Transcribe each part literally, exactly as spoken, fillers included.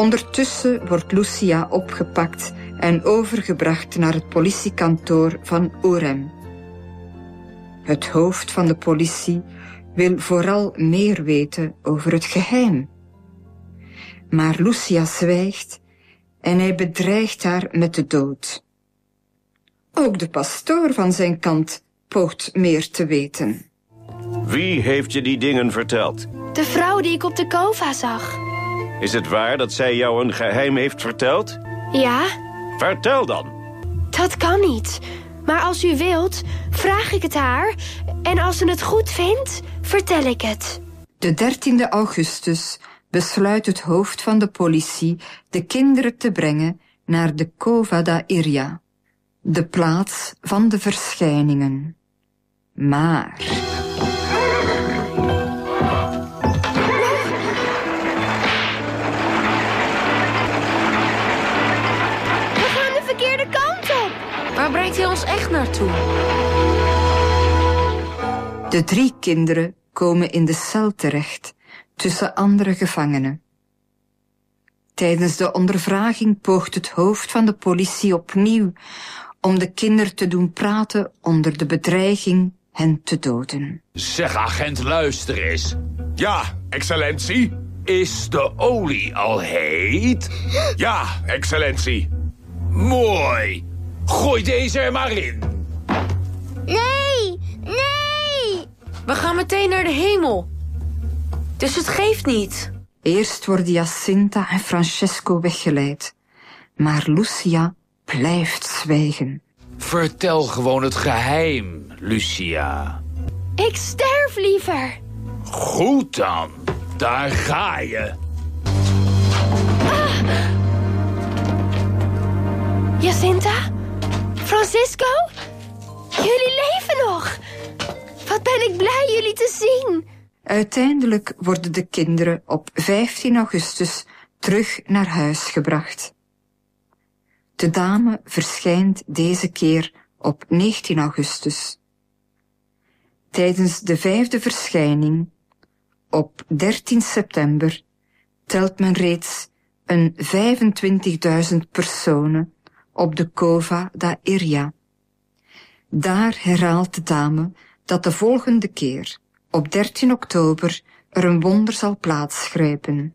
Ondertussen wordt Lucia opgepakt en overgebracht naar het politiekantoor van Orem. Het hoofd van de politie wil vooral meer weten over het geheim. Maar Lucia zwijgt en hij bedreigt haar met de dood. Ook de pastoor van zijn kant poogt meer te weten. Wie heeft je die dingen verteld? De vrouw die ik op de Kova zag. Is het waar dat zij jou een geheim heeft verteld? Ja. Vertel dan. Dat kan niet. Maar als u wilt, vraag ik het haar. En als ze het goed vindt, vertel ik het. De dertiende augustus besluit het hoofd van de politie de kinderen te brengen naar de Cova da Iria, de plaats van de verschijningen. Maar... We gaan de verkeerde kant op. Waar brengt hij ons echt naartoe? De drie kinderen komen in de cel terecht, tussen andere gevangenen. Tijdens de ondervraging poogt het hoofd van de politie opnieuw om de kinderen te doen praten onder de bedreiging hen te doden. Zeg, agent, luister eens. Ja, excellentie. Is de olie al heet? Ja, excellentie. Mooi. Gooi deze er maar in. Nee, nee! We gaan meteen naar de hemel. Dus het geeft niet. Eerst worden Jacinta en Francesco weggeleid, maar Lucia blijft zwijgen. Vertel gewoon het geheim, Lucia. Ik sterf liever. Goed dan. Daar ga je. Ah. Jacinta? Francisco? Jullie leven nog. Wat ben ik blij jullie te zien. Uiteindelijk worden de kinderen op vijftien augustus terug naar huis gebracht. De dame verschijnt deze keer op negentien augustus. Tijdens de vijfde verschijning, op dertien september, telt men reeds een vijfentwintigduizend personen op de Cova da Iria. Daar herhaalt de dame dat de volgende keer, op dertien oktober, er een wonder zal plaatsgrijpen.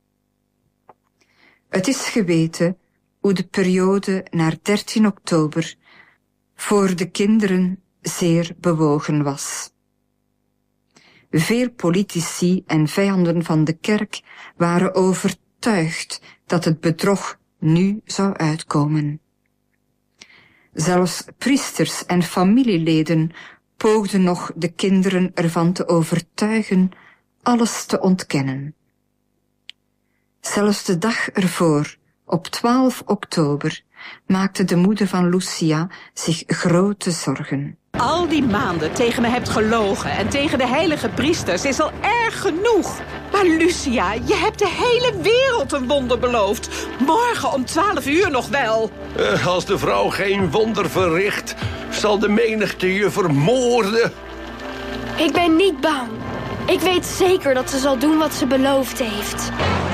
Het is geweten hoe de periode naar dertien oktober voor de kinderen zeer bewogen was. Veel politici en vijanden van de kerk waren overtuigd dat het bedrog nu zou uitkomen. Zelfs priesters en familieleden poogden nog de kinderen ervan te overtuigen alles te ontkennen. Zelfs de dag ervoor, op twaalf oktober, maakte de moeder van Lucia zich grote zorgen. Al die maanden tegen me hebt gelogen en tegen de heilige priesters is al erg genoeg. Maar Lucia, je hebt de hele wereld een wonder beloofd. Morgen om twaalf uur nog wel. Uh, als de vrouw geen wonder verricht, zal de menigte je vermoorden. Ik ben niet bang. Ik weet zeker dat ze zal doen wat ze beloofd heeft.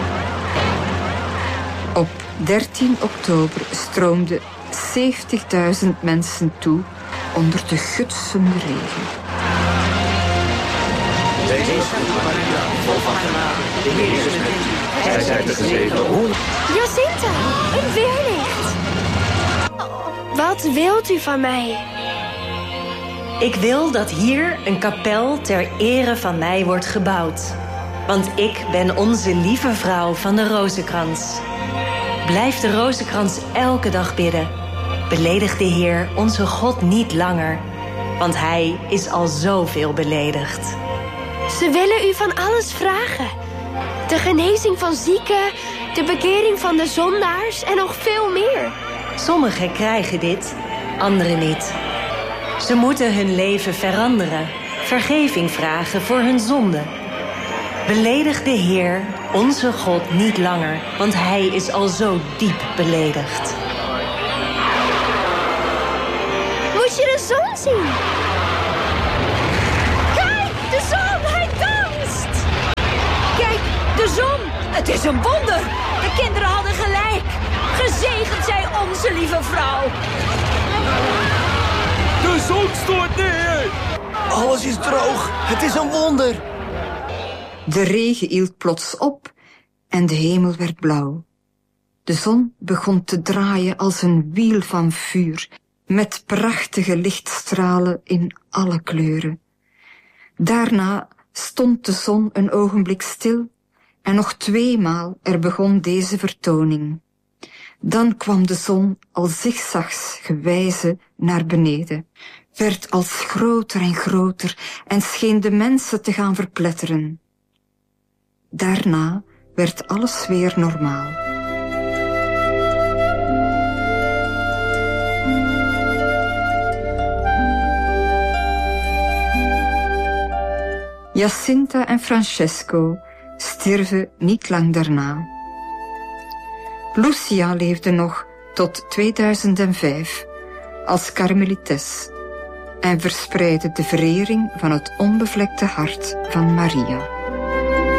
Op dertien oktober stroomden zeventigduizend mensen toe onder de gutsende regen. Deze is Maria, vol van genade. De Heer is met u. Zij zijt de gezegende hoor. Jacinta, een weerlicht. Wat wilt u van mij? Ik wil dat hier een kapel ter ere van mij wordt gebouwd. Want ik ben onze lieve vrouw van de rozenkrans. Blijf de rozenkrans elke dag bidden. Beledig de Heer, onze God, niet langer. Want hij is al zoveel beledigd. Ze willen u van alles vragen. De genezing van zieken, de bekering van de zondaars en nog veel meer. Sommigen krijgen dit, anderen niet. Ze moeten hun leven veranderen, vergeving vragen voor hun zonde. Beledig de Heer, onze God, niet langer, want hij is al zo diep beledigd. Moet je de zon zien? Kijk, de zon, hij danst! Kijk, de zon! Het is een wonder. De kinderen hadden gelijk. Gezegend zij onze lieve vrouw. De zon stort neer. Alles is droog. Het is een wonder. De regen hield plots op en de hemel werd blauw. De zon begon te draaien als een wiel van vuur, met prachtige lichtstralen in alle kleuren. Daarna stond de zon een ogenblik stil en nog tweemaal er begon deze vertoning. Dan kwam de zon al zigzags gewijze naar beneden, werd als groter en groter en scheen de mensen te gaan verpletteren. Daarna werd alles weer normaal. Jacinta en Francesco stierven niet lang daarna. Lucia leefde nog tot tweeduizend vijf als karmelites en verspreidde de verering van het onbevlekte hart van Maria.